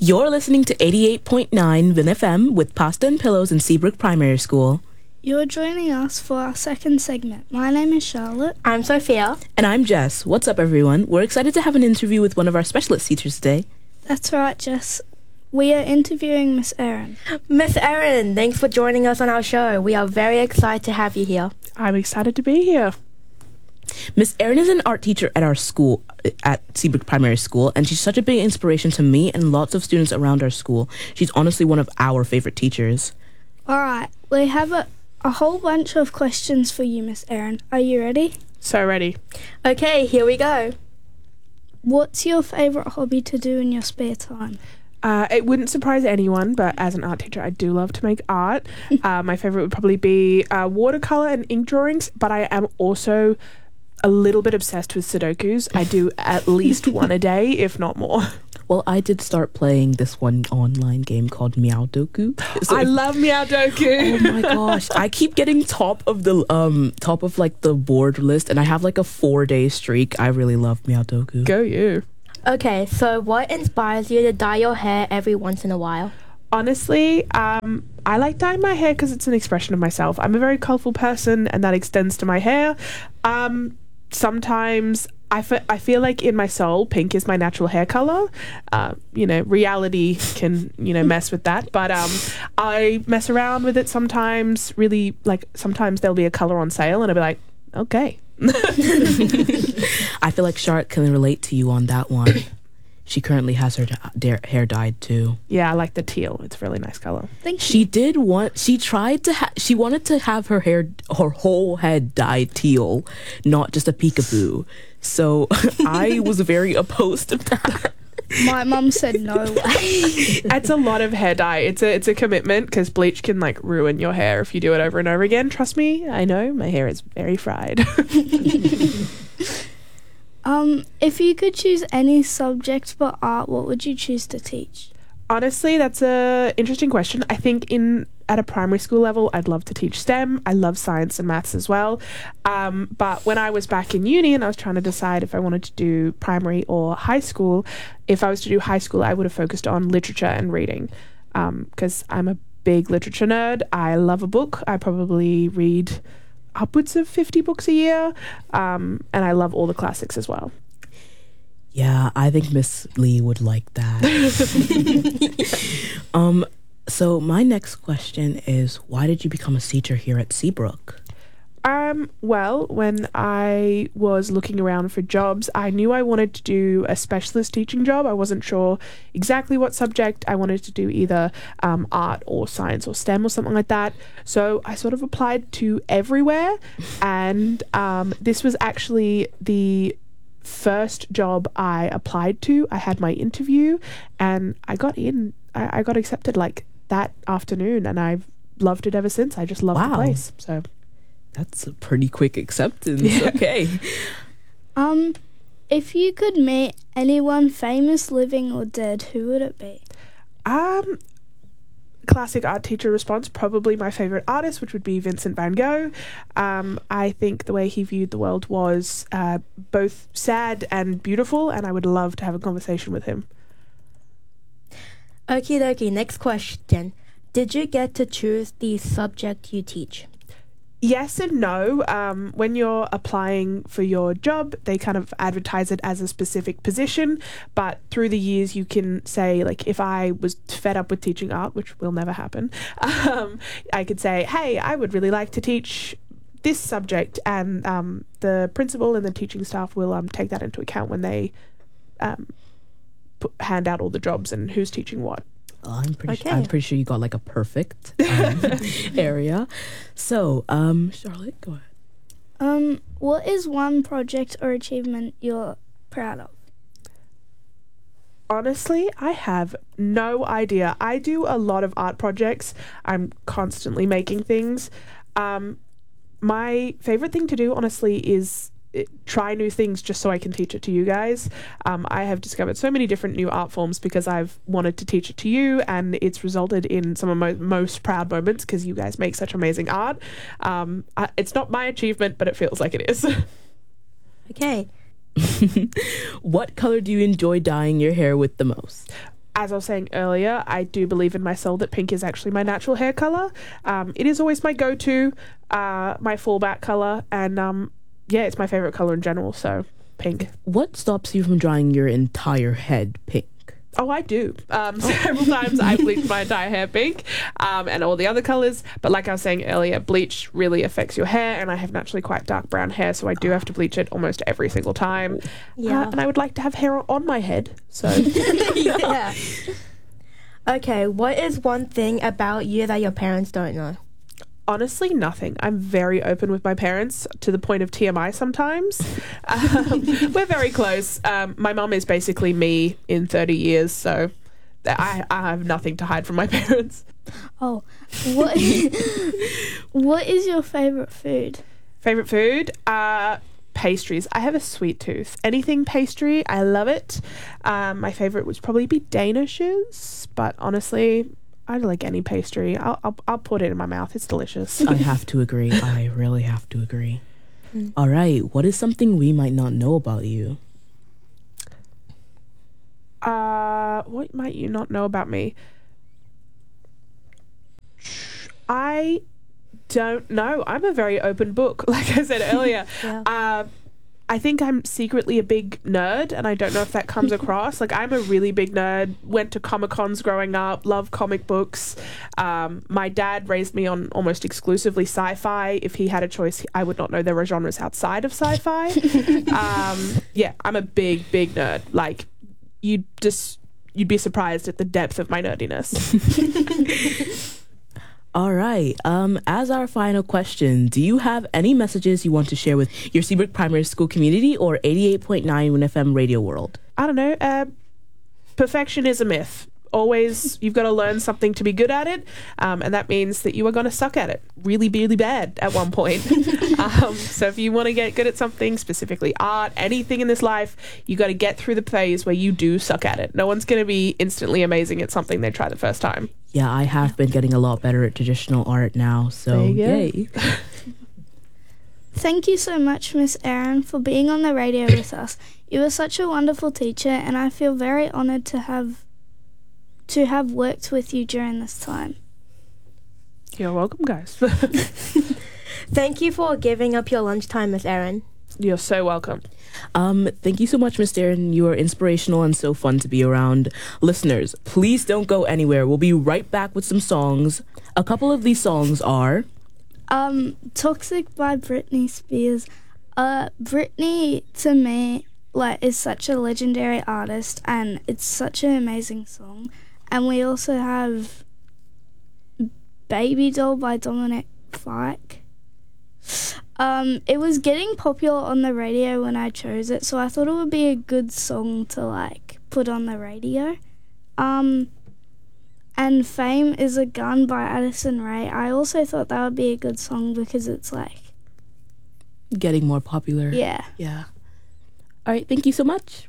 You're listening to 88.9 Vin FM with Pasta and Pillows in Seabrook Primary School. You're joining us for our second segment. My name is Charlotte. I'm Sophia. And I'm Jess. What's up, everyone? We're excited to have an interview with one of our specialist teachers today. That's right, Jess. We are interviewing Miss Erin. Miss Erin, thanks for joining us on our show. We are very excited to have you here. I'm excited to be here. Miss Erin is an art teacher at our school, at Seabrook Primary School, and she's such a big inspiration to me and lots of students around our school. She's honestly one of our favorite teachers. All right, we have a whole bunch of questions for you, Miss Erin. Are you ready? So ready. Okay, here we go. What's your favourite hobby to do in your spare time? It wouldn't surprise anyone, but as an art teacher, I do love to make art. My favourite would probably be watercolour and ink drawings, but I am also a little bit obsessed with Sudokus. I do at least one a day, if not more. Well, I did start playing this one online game called Meowdoku. I love Meowdoku. Oh my gosh. I keep getting top of the board list, and I have like a 4-day streak. I really love Meowdoku. Go you. Okay, so what inspires you to dye your hair every once in a while? Honestly, I like dyeing my hair because it's an expression of myself. I'm a very colourful person, and that extends to my hair. Sometimes I feel like in my soul, pink is my natural hair colour. Reality can, mess with that. But I mess around with it sometimes. Really, sometimes there'll be a colour on sale and I'll be like, okay. I feel like Charlotte can relate to you on that one. She currently has her hair dyed too. Yeah, I like the teal. It's a really nice color. Thank you. She wanted to have her whole head dyed teal, not just a peekaboo. So I was very opposed to that. My mum said no way. It's a lot of hair dye. It's a commitment because bleach can ruin your hair if you do it over and over again. Trust me, I know my hair is very fried. If you could choose any subject for art, what would you choose to teach? Honestly, that's a interesting question. I think at a primary school level, I'd love to teach STEM. I love science and maths as well. But when I was back in uni and I was trying to decide if I wanted to do primary or high school, if I was to do high school, I would have focused on literature and reading because I'm a big literature nerd. I love a book. I probably read upwards of 50 books a year, and I love all the classics as well. Yeah, I think Miss Lee would like that. So my next question is, why did you become a teacher here at Seabrook? Well, when I was looking around for jobs, I knew I wanted to do a specialist teaching job. I wasn't sure exactly what subject. I wanted to do either art or science or STEM or something like that. So I sort of applied to everywhere, and this was actually the first job I applied to. I had my interview and I got in. I got accepted that afternoon, and I've loved it ever since. I just love the place. So that's a pretty quick acceptance. Yeah. Okay. If you could meet anyone famous, living or dead, who would it be? Classic art teacher response, probably my favourite artist, which would be Vincent van Gogh. I think the way he viewed the world was both sad and beautiful, and I would love to have a conversation with him. Okie dokie, next question. Did you get to choose the subject you teach? Yes and no. When you're applying for your job, they kind of advertise it as a specific position, but through the years you can say, if I was fed up with teaching art, which will never happen, I could say, hey, I would really like to teach this subject, and the principal and the teaching staff will take that into account when they hand out all the jobs and who's teaching what. I'm pretty sure you got a perfect area. So, Charlotte, go ahead. What is one project or achievement you're proud of? Honestly, I have no idea. I do a lot of art projects. I'm constantly making things. My favorite thing to do, honestly, is try new things just so I can teach it to you guys. I have discovered so many different new art forms because I've wanted to teach it to you, and it's resulted in some of my most proud moments because you guys make such amazing art. It's not my achievement, but it feels like it is. Okay. What color do you enjoy dyeing your hair with the most? as I was saying earlier, I do believe in my soul that pink is actually my natural hair color. It is always my go-to, my fallback color, and yeah, it's my favorite color in general. So pink. What stops you from dyeing your entire head pink? Oh, I do. Several times I bleach my entire hair pink, and all the other colors. But like I was saying earlier, bleach really affects your hair, and I have naturally quite dark brown hair, so I do have to bleach it almost every single time. Yeah. And I would like to have hair on my head, so... Yeah. Okay, what is one thing about you that your parents don't know? Honestly, nothing. I'm very open with my parents to the point of TMI sometimes. We're very close. My mum is basically me in 30 years, so I have nothing to hide from my parents. Oh, what is your favourite food? Favorite food? Pastries. I have a sweet tooth. Anything pastry, I love it. My favorite would probably be Danishes, but honestly, I like any pastry. I'll put it in my mouth. It's delicious. I have to agree. I really have to agree. All right. What is something we might not know about you? What might you not know about me? I don't know. I'm a very open book, like I said earlier. Yeah. I think I'm secretly a big nerd, and I don't know if that comes across. Like, I'm a really big nerd, went to Comic-Cons growing up, love comic books. My dad raised me on almost exclusively sci-fi. If he had a choice, I would not know there were genres outside of sci-fi. Yeah, I'm a big nerd. Like, you'd be surprised at the depth of my nerdiness. All right. As our final question, do you have any messages you want to share with your Seabrook Primary School community or 88.9 WinFM Radio World? I don't know. Perfection is a myth. Always, you've got to learn something to be good at it, and that means that you are going to suck at it really, really bad at one point. So if you want to get good at something, specifically art, anything in this life, you got to get through the phase where you do suck at it. No one's going to be instantly amazing at something they try the first time. Yeah, I have been getting a lot better at traditional art now, so yay. Thank you so much, Miss Erin, for being on the radio with us. You were such a wonderful teacher, and I feel very honoured to have worked with you during this time. You're welcome, guys. Thank you for giving up your lunchtime, Miss Erin. You're so welcome. Thank you so much, Miss Darren. You are inspirational and so fun to be around. Listeners, please don't go anywhere. We'll be right back with some songs. A couple of these songs are... Toxic by Britney Spears. Britney, to me, is such a legendary artist, and it's such an amazing song. And we also have Baby Doll by Dominic Fike. It was getting popular on the radio when I chose it, so I thought it would be a good song to put on the radio. And Fame is a Gun by Addison Rae. I also thought that would be a good song because it's getting more popular. Yeah. All right, thank you so much.